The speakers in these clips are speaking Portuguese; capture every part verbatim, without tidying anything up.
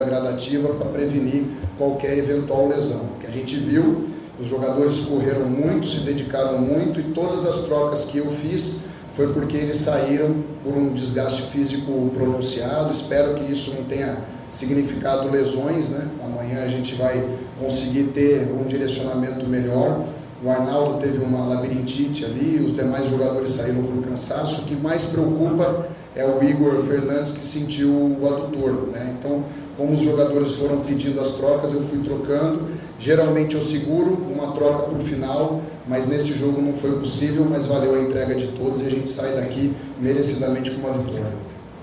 gradativa para prevenir qualquer eventual lesão. O que a gente viu, os jogadores correram muito, se dedicaram muito e todas as trocas que eu fiz foi porque eles saíram por um desgaste físico pronunciado. Espero que isso não tenha significado lesões, né? Amanhã a gente vai conseguir ter um direcionamento melhor. O Arnaldo teve uma labirintite ali, os demais jogadores saíram por cansaço. O que mais preocupa é o Igor Fernandes, que sentiu o adutor, né? Então, como os jogadores foram pedindo as trocas, eu fui trocando. Geralmente eu seguro uma troca para o final, mas nesse jogo não foi possível, mas valeu a entrega de todos e a gente sai daqui merecidamente com uma vitória.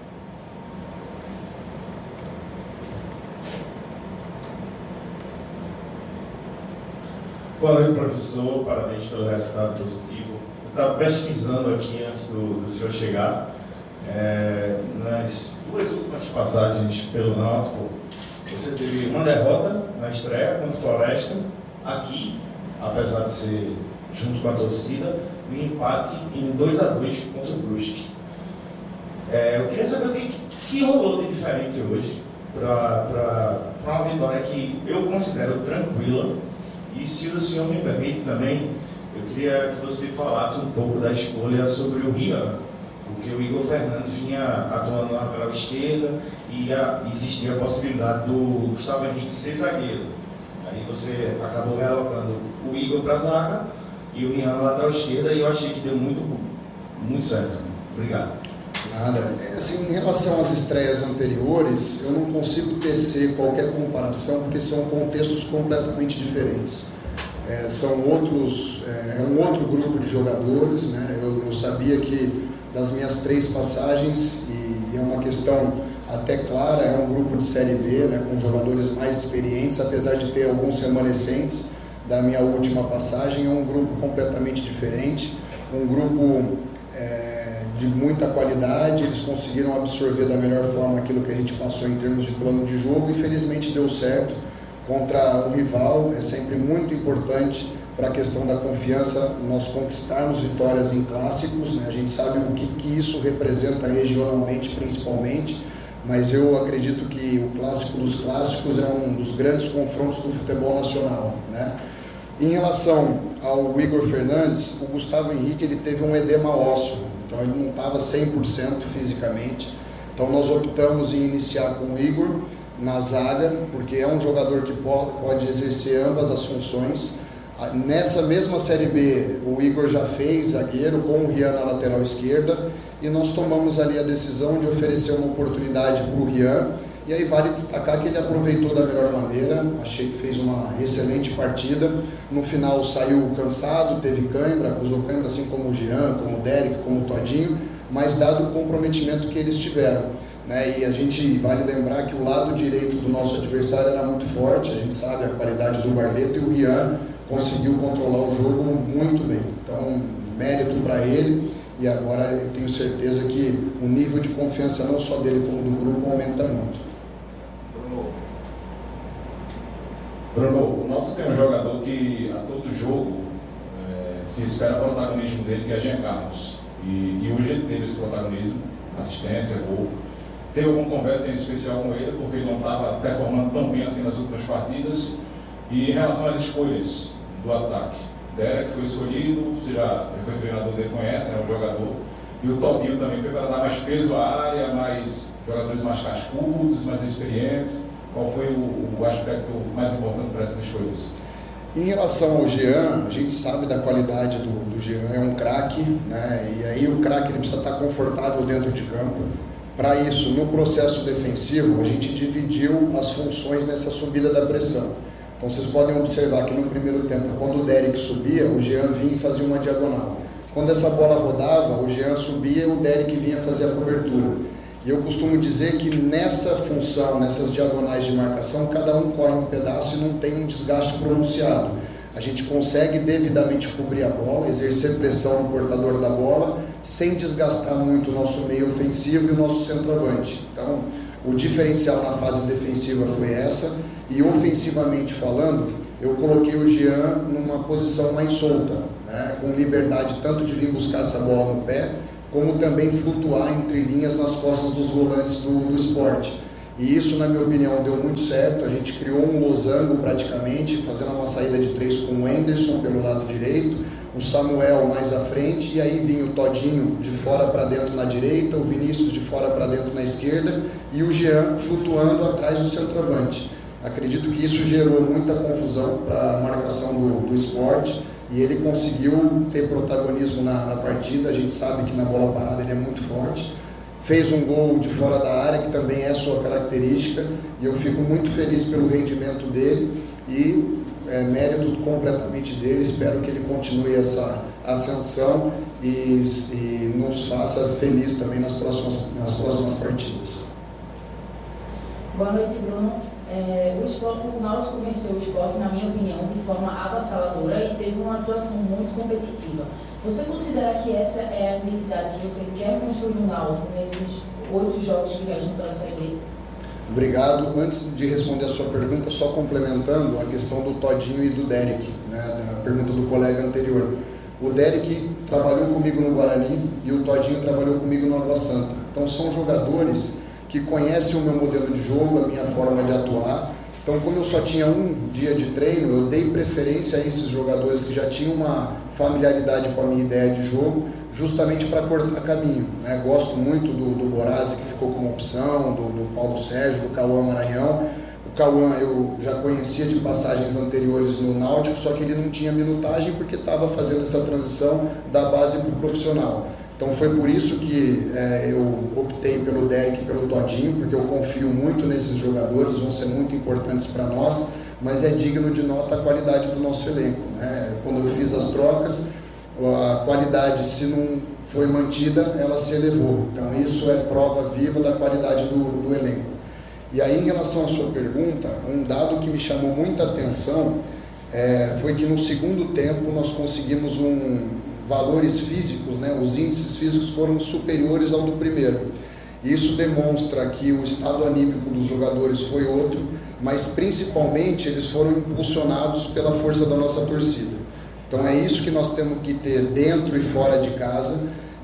Boa noite, professor. Parabéns pelo resultado positivo. Eu estava pesquisando aqui antes do, do senhor chegar. É, nas duas últimas passagens pelo Náutico, você teve uma derrota na estreia contra o Floresta, aqui, apesar de ser junto com a torcida, e um empate em dois a dois contra o Brusque. É, eu queria saber o que, que rolou de diferente hoje para uma vitória que eu considero tranquila. E se o senhor me permite também, eu queria que você falasse um pouco da escolha sobre o Rian, porque o Igor Fernandes vinha atuando na lateral esquerda e a, existia a possibilidade do Gustavo Henrique ser zagueiro. Aí você acabou realocando o Igor para a zaga e o Rian na lateral esquerda, e eu achei que deu muito, muito certo. Obrigado. Nada. Assim, em relação às estreias anteriores, eu não consigo tecer qualquer comparação, porque são contextos completamente diferentes. É, são outros, é, é um outro grupo de jogadores, né? Eu, eu sabia que das minhas três passagens, e, e é uma questão até clara, é um grupo de Série B, né, com jogadores mais experientes, apesar de ter alguns remanescentes da minha última passagem. É um grupo completamente diferente, um grupo é, de muita qualidade. Eles conseguiram absorver da melhor forma aquilo que a gente passou em termos de plano de jogo, e felizmente deu certo contra um rival. É sempre muito importante para a questão da confiança nós conquistarmos vitórias em clássicos, né? A gente sabe o que, que isso representa regionalmente, principalmente, mas eu acredito que o clássico dos clássicos é um dos grandes confrontos do futebol nacional, né? Em relação ao Igor Fernandes, o Gustavo Henrique ele teve um edema ósseo, então ele não estava cem por cento fisicamente, então nós optamos em iniciar com o Igor na zaga, porque é um jogador que pode, pode exercer ambas as funções. Nessa mesma Série B, o Igor já fez zagueiro com o Rian na lateral esquerda, e nós tomamos ali a decisão de oferecer uma oportunidade para o Rian, e aí vale destacar que ele aproveitou da melhor maneira. Achei que fez uma excelente partida. No final saiu cansado, teve cãibra, acusou cãibra, assim como o Jean, como o Derek, como o Todinho, mas dado o comprometimento que eles tiveram, né? E a gente vale lembrar que o lado direito do nosso adversário era muito forte, a gente sabe a qualidade do Barleto, e o Rian conseguiu controlar o jogo muito bem. Então, mérito para ele, e agora eu tenho certeza que o nível de confiança não só dele como do grupo aumenta muito. Bruno, o Náutico tem um jogador que a todo jogo é, se espera o protagonismo dele, que é Jean Carlos. E, e hoje ele teve esse protagonismo, assistência, gol. Teve alguma conversa em especial com ele, porque ele não estava performando tão bem assim nas últimas partidas. E em relação às escolhas do ataque, Derek foi escolhido, você já foi treinador dele, conhece, é um jogador. E o Todinho também foi para dar mais peso à área, mais jogadores mais cascudos, mais experientes. Qual foi o, o aspecto mais importante para essas escolhas? Em relação ao Jean, a gente sabe da qualidade do, do Jean, é um craque, né? E aí o craque ele precisa estar confortável dentro de campo. Para isso, no processo defensivo, a gente dividiu as funções nessa subida da pressão. Então vocês podem observar que no primeiro tempo, quando o Derek subia, o Jean vinha e fazia uma diagonal. Quando essa bola rodava, o Jean subia e o Derek vinha fazer a cobertura. E eu costumo dizer que nessa função, nessas diagonais de marcação, cada um corre um pedaço e não tem um desgaste pronunciado. A gente consegue devidamente cobrir a bola, exercer pressão no portador da bola, sem desgastar muito o nosso meio ofensivo e o nosso centroavante. Então, o diferencial na fase defensiva foi essa, e ofensivamente falando, eu coloquei o Jean numa posição mais solta, né, com liberdade tanto de vir buscar essa bola no pé, como também flutuar entre linhas nas costas dos volantes do, do Sport. E isso, na minha opinião, deu muito certo. A gente criou um losango praticamente, fazendo uma saída de três com o Anderson pelo lado direito, o Samuel mais à frente, e aí vinha o Todinho de fora para dentro na direita, o Vinícius de fora para dentro na esquerda e o Jean flutuando atrás do centroavante. Acredito que isso gerou muita confusão para a marcação do, do Sport, e ele conseguiu ter protagonismo na, na partida. A gente sabe que na bola parada ele é muito forte. Fez um gol de fora da área, que também é sua característica, e eu fico muito feliz pelo rendimento dele e é mérito completamente dele. Espero que ele continue essa ascensão e, e nos faça feliz também nas próximas, nas próximas partidas. Boa noite, Bruno. É, o, Sport, o Náutico venceu o Sport, na minha opinião, de forma avassaladora e teve uma atuação muito competitiva. Você considera que essa é a identidade que você quer construir no Náutico nesses oito jogos que restam pela Série B? Obrigado. Antes de responder a sua pergunta, só complementando a questão do Todinho e do Derek, né, a pergunta do colega anterior. O Derek trabalhou comigo no Guarani e o Todinho trabalhou comigo no Água Santa. Então são jogadores que conhecem o meu modelo de jogo, a minha forma de atuar. Então, como eu só tinha um dia de treino, eu dei preferência a esses jogadores que já tinham uma familiaridade com a minha ideia de jogo, justamente para cortar caminho, né? Gosto muito do, do Borazzi, que ficou como opção, do, do Paulo Sérgio, do Cauã Maranhão. O Cauã eu já conhecia de passagens anteriores no Náutico, só que ele não tinha minutagem porque estava fazendo essa transição da base para o profissional. Então foi por isso que é, eu optei pelo Derek e pelo Todinho, porque eu confio muito nesses jogadores, vão ser muito importantes para nós, mas é digno de nota a qualidade do nosso elenco, né? Quando eu fiz as trocas, a qualidade, se não foi mantida, ela se elevou. Então isso é prova viva da qualidade do, do elenco. E aí, em relação à sua pergunta, um dado que me chamou muita atenção é, foi que no segundo tempo nós conseguimos um valores físicos, né, os índices físicos foram superiores ao do primeiro. Isso demonstra que o estado anímico dos jogadores foi outro, mas principalmente eles foram impulsionados pela força da nossa torcida. Então é isso que nós temos que ter dentro e fora de casa.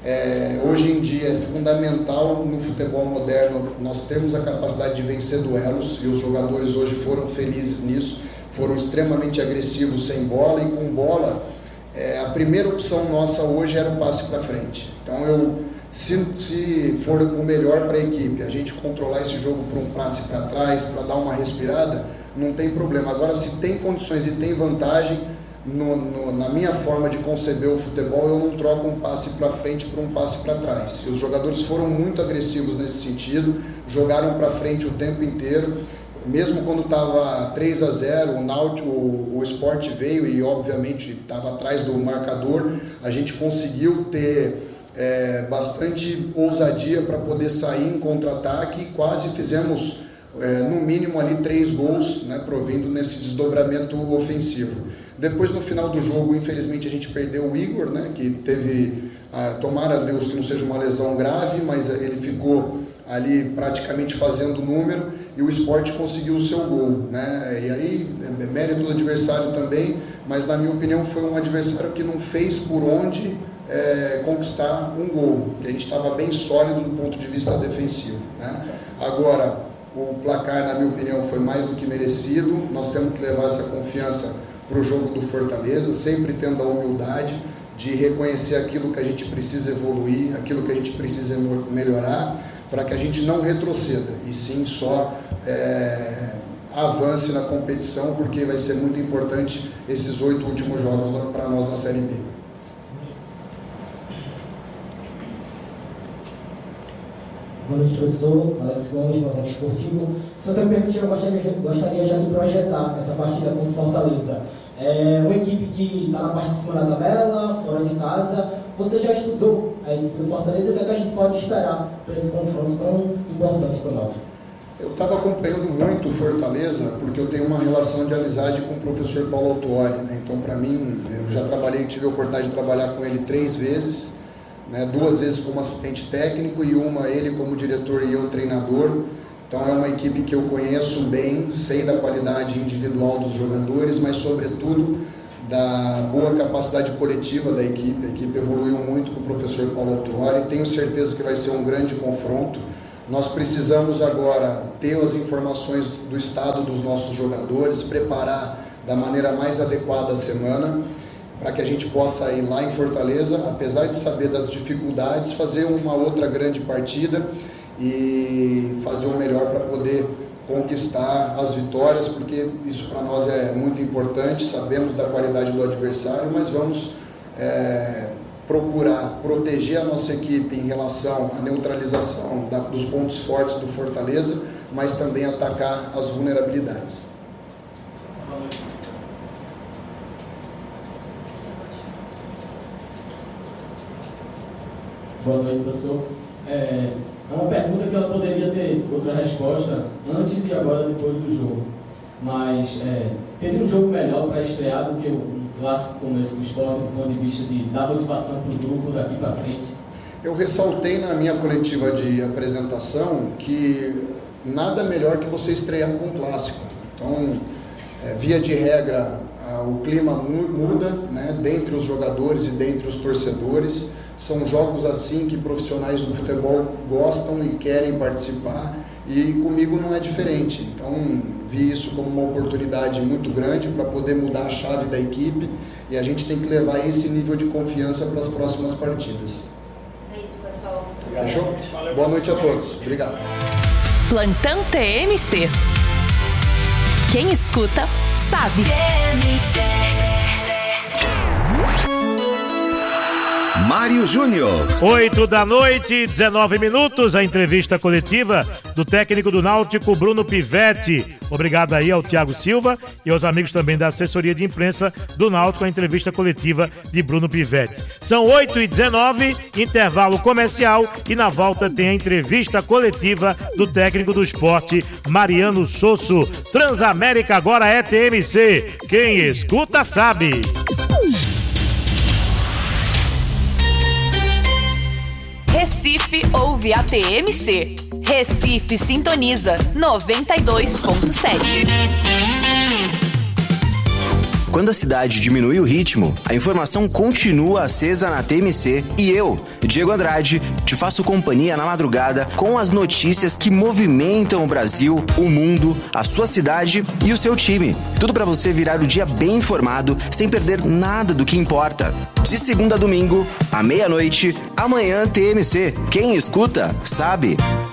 É, hoje em dia é fundamental no futebol moderno nós temos a capacidade de vencer duelos, e os jogadores hoje foram felizes nisso, foram extremamente agressivos sem bola, e com bola É, a primeira opção nossa hoje era o passe para frente. Então, eu, se, se for o melhor para a equipe, a gente controlar esse jogo para um passe para trás, para dar uma respirada, não tem problema. Agora, se tem condições e tem vantagem, no, no, na minha forma de conceber o futebol, eu não troco um passe para frente por um passe para trás. E os jogadores foram muito agressivos nesse sentido, jogaram para frente o tempo inteiro. Mesmo quando estava três a zero, o Náutico, o, o Sport veio e obviamente estava atrás do marcador, a gente conseguiu ter é, bastante ousadia para poder sair em contra-ataque e quase fizemos é, no mínimo ali três gols, né, provindo nesse desdobramento ofensivo. Depois, no final do jogo, infelizmente a gente perdeu o Igor, né, que teve, ah, tomara a Deus que não seja uma lesão grave, mas ele ficou ali praticamente fazendo o número, e o Sport conseguiu o seu gol, né? E aí, é mérito do adversário também, mas na minha opinião foi um adversário que não fez por onde é, conquistar um gol, que a gente estava bem sólido do ponto de vista defensivo, né? Agora, o placar, na minha opinião, foi mais do que merecido. Nós temos que levar essa confiança para o jogo do Fortaleza, sempre tendo a humildade de reconhecer aquilo que a gente precisa evoluir, aquilo que a gente precisa melhorar, para que a gente não retroceda, e sim só é, avance na competição, porque vai ser muito importante esses oito últimos jogos para nós na Série B. Boa noite, professor. Alex Gomes, Mosaico Esportivo. Se você me permitir, eu gostaria, gostaria já de projetar essa partida com Fortaleza. É uma equipe que está na parte de cima da tabela, fora de casa. Você já estudou a equipe do Fortaleza, o que, é que a gente pode esperar para esse confronto tão importante para o Náutico? Eu estava acompanhando muito o Fortaleza, porque eu tenho uma relação de amizade com o professor Paulo Autuori, né? Então, para mim, eu já trabalhei, tive a oportunidade de trabalhar com ele três vezes, né? Duas vezes como assistente técnico e uma ele como diretor e eu treinador. Então é uma equipe que eu conheço bem, sei da qualidade individual dos jogadores, mas sobretudo da boa capacidade coletiva da equipe. A equipe evoluiu muito com o professor Paulo Autuori, tenho certeza que vai ser um grande confronto. Nós precisamos agora ter as informações do estado dos nossos jogadores, preparar da maneira mais adequada a semana, para que a gente possa ir lá em Fortaleza, apesar de saber das dificuldades, fazer uma outra grande partida e fazer o melhor para poder conquistar as vitórias, porque isso para nós é muito importante. Sabemos da qualidade do adversário, mas vamos é, procurar proteger a nossa equipe em relação à neutralização da, dos pontos fortes do Fortaleza, mas também atacar as vulnerabilidades. Boa noite, professor. É uma pergunta que ela poderia ter outra resposta antes e agora depois do jogo. Mas é, teria um jogo melhor para estrear do que um clássico como esse do Sport, do ponto de vista de dar motivação para o grupo daqui para frente? Eu ressaltei na minha coletiva de apresentação que nada melhor que você estrear com um clássico. Então, é, via de regra, o clima muda, né, dentre os jogadores e dentre os torcedores. São jogos assim que profissionais do futebol gostam e querem participar, e comigo não é diferente. Então, vi isso como uma oportunidade muito grande para poder mudar a chave da equipe, e a gente tem que levar esse nível de confiança para as próximas partidas. É isso, pessoal. Fechou? Boa noite a todos. Obrigado. Plantão T M C. Quem escuta, sabe. T M C. Mário Júnior. oito da noite, dezenove minutos, a entrevista coletiva do técnico do Náutico, Bruno Pivetti. Obrigado aí ao Thiago Silva e aos amigos também da assessoria de imprensa do Náutico, a entrevista coletiva de Bruno Pivetti. São oito e dezenove, intervalo comercial, e na volta tem a entrevista coletiva do técnico do Sport, Mariano Sosso. Transamérica agora é T M C. Quem escuta sabe. Recife ouve a T M C. Recife sintoniza noventa e dois ponto sete. Quando a cidade diminui o ritmo, a informação continua acesa na T M C e eu, Diego Andrade, te faço companhia na madrugada com as notícias que movimentam o Brasil, o mundo, a sua cidade e o seu time. Tudo para você virar o dia bem informado, sem perder nada do que importa. De segunda a domingo, à meia-noite, amanhã T M C. Quem escuta, sabe.